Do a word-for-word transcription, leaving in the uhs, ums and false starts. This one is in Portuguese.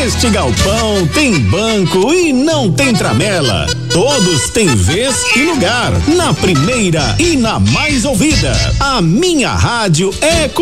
Neste galpão tem banco e não tem tramela. Todos têm vez e lugar. Na primeira e na mais ouvida. A minha rádio é